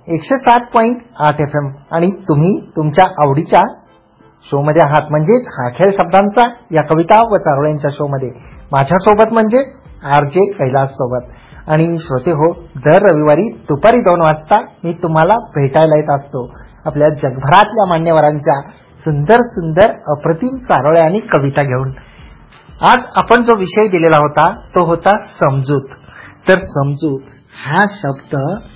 107.8 FM आणि तुम्ही तुमच्या आवडीच्या शो मध्ये आहात, म्हणजेच हा खेळ शब्दांचा या कविता व चारोळ्यांच्या शो मध्ये माझ्यासोबत म्हणजे आरजे कैलास सोबत. आणि श्रोते हो, दर रविवारी दुपारी 2 वाजता मी तुम्हाला भेटायला येत असतो आपल्या जगभरातल्या मान्यवरांच्या सुंदर सुंदर अप्रतिम चारोळ्या आणि कविता घेऊन. आज आपण जो विषय दिलेला होता तो होता समजूत. तर समजूत हा शब्द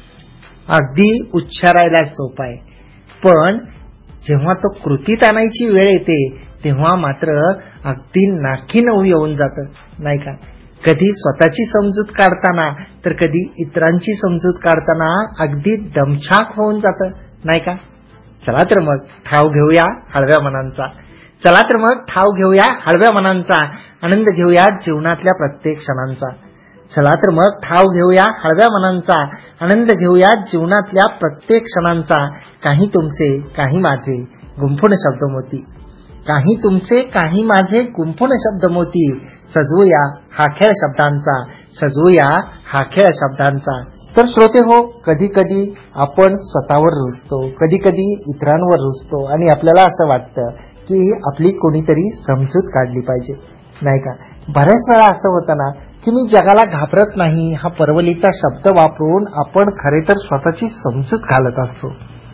अगदी उच्चारायला सोपा आहे, पण जेव्हा तो कृतीत आणायची वेळ येते तेव्हा मात्र अगदी नाकी नऊ येऊन जातं, नाही का? कधी स्वतःची समजूत काढताना तर कधी इतरांची समजूत काढताना अगदी दमछाक होऊन जातं, नाही का? चला तर मग ठाव घेऊया हळव्या मनांचा. चला तर मग ठाव घेऊया हळव्या मनांचा, आनंद घेऊया जीवनातल्या प्रत्येक क्षणांचा. चला तर मग ठाव घेऊया हळव्या मनांचा, आनंद घेऊया जीवनातल्या प्रत्येक क्षणांचा. काही तुमचे काही माझे गुंफून शब्दमोती, काही तुमचे काही माझे गुंफून शब्दमोती. सजवूया हा खेळ शब्दांचा, सजवूया हा खेळ शब्दांचा. तर श्रोते हो, कधी कधी आपण स्वतःवर रुजतो, कधी कधी इतरांवर रुजतो आणि आपल्याला असं वाटतं की आपली कोणीतरी समजूत काढली पाहिजे, नाही का? बऱ्याच वेळा असं होतं ना की मी जगाला घाबरत नाही हा परवलीचा शब्द वापरून आपण खरे तर स्वतःची समजूत घालत असतो.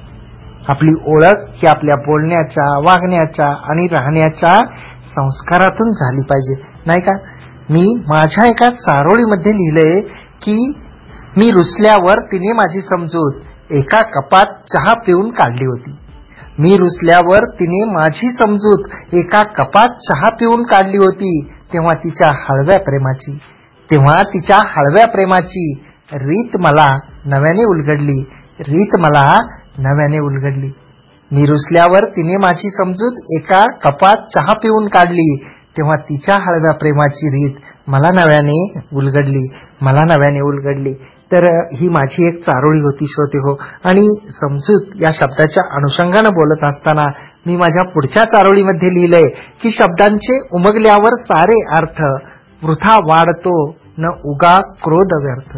आपली ओळख ही आपल्या बोलण्याच्या, वागण्याच्या आणि राहण्याच्या संस्कारातून झाली पाहिजे, नाही का? मी माझ्या एका चारोळीमध्ये लिहिलंय की मी रुसल्यावर तिने माझी समजूत एका कपात चहा पिऊन काढली होती. मी रुसल्यावर तिने माझी समजूत एका कपात चहा पिऊन काढली होती. तेव्हा तिच्या हळव्या प्रेमाची, तेव्हा तिच्या हळव्या प्रेमाची रीत मला नव्याने उलगडली, रीत मला नव्याने उलगडली. मी रुसल्यावर तिने माझी समजूत एका कपात चहा पिऊन काढली. तेव्हा तिच्या हळव्या प्रेमाची रीत मला नव्याने उलगडली, मला नव्याने उलगडली. तर ही माझी एक चारोळी होती श्रोते हो. आणि समजूत या शब्दाच्या अनुषंगानं बोलत असताना मी माझ्या पुढच्या चारोळीमध्ये लिहिलंय की शब्दांचे उमगल्यावर सारे अर्थ वृथा वाढतो न उगा क्रोध व्यर्थ.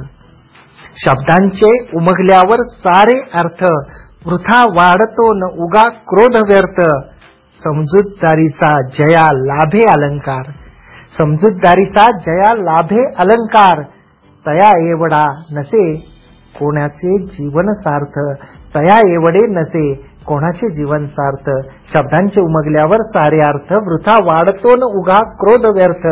शब्दांचे उमगल्यावर सारे अर्थ वृथा वाढतो न उगा क्रोध व्यर्थ. समजूतदारीचा जया लाभे अलंकार, समजूतदारीचा जया लाभे अलंकार. तया एवढा नसे कोणाचे जीवन सार्थ, तया एवढे नसे कोणाचे जीवन सार्थ. शब्दांचे उमगल्यावर सारे अर्थ वृथा वाढतो न उगा क्रोध व्यर्थ.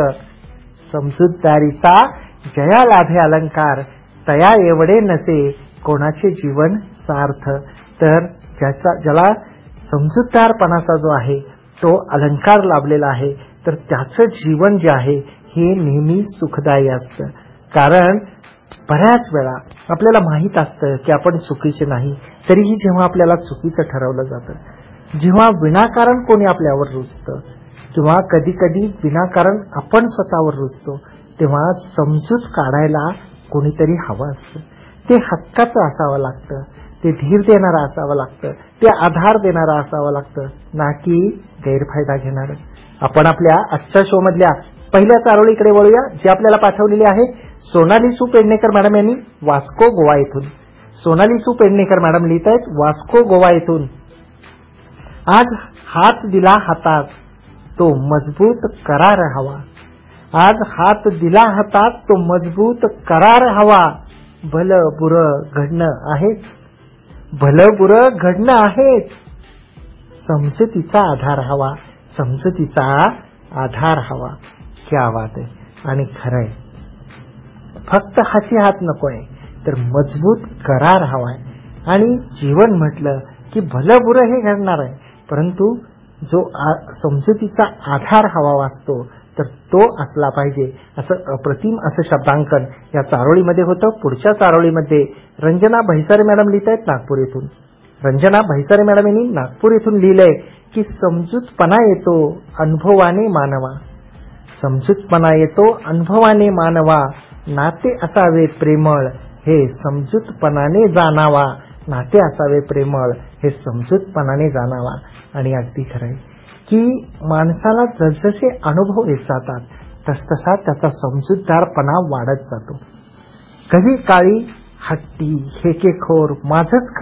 समजूतदारीचा जया लाभे अलंकार, तया एवढे नसे कोणाचे जीवन सार्थ. तर ज्याला समजूतदारपणाचा जो आहे तो अलंकार लाभलेला आहे, तर त्याचं जीवन जे आहे हे नेहमी सुखदायी असतं. कारण बऱ्याच वेळा आपल्याला माहीत असतं की आपण चुकीचे नाही, तरीही जेव्हा आपल्याला चुकीचं ठरवलं जातं, जेव्हा विनाकारण कोणी आपल्यावर रुजतं किंवा कधी कधी विनाकारण आपण स्वतःवर रुजतो, तेव्हा समजूत काढायला कोणीतरी हवं असतं. ते हक्काचं असावं लागतं, ते धीर देणारं असावं लागतं, ते आधार देणारं असावं लागतं, ना की गैरफायदा घेणारं. आपण आपल्या आजच्या शो मधल्या पहिल्या चारोळीकडे वळूया, जी आपल्याला पाठवलेली आहे सोनाली सु पेडणेकर मॅडम यांनी वास्को गोवा येथून. सोनाली सु पेडणेकर मॅडम लिहित आहेत वास्को गोवा येथून. आज हात दिला हातात तो मजबूत करार हवा, आज हात दिला हातात तो मजबूत करार हवा. भलं बुरं घडणं आहेच, भलं बुरं घडणं आहेच. समजुतीचा आधार हवा, समजुतीचा आधार हवा. क्या बात आहे. आणि खरंय, फक्त हाती हात नकोय तर मजबूत करार हवाय. आणि जीवन म्हटलं की भलं बुरं हे घडणार आहे, परंतु जो समजुतीचा आधार हवा असतो तर तो असला पाहिजे. असं अप्रतिम असं शब्दांकन या चारोळीमध्ये होतं. पुढच्या चारोळीमध्ये रंजना भैसारे मॅडम लिहित आहेत नागपूर येथून. रंजना भैसारे मॅडम यांनी नागपूर येथून लिहिलंय की समजूतपणा येतो अनुभवाने मानवा, समजूतपणा येतो अनुभवाने मानवा. नाते असावे प्रेमळ हे समजूतपणाने जाणावा, नाते असावे प्रेमळ हे समजूतपणाने जाणावा. आणि अगदी खरंय की माणसाला जसजसे अनुभव येत जातात तसतसा त्याचा समजूतदारपणा वाढत जातो. कधी काळी हट्टी हेकेखोर माझंच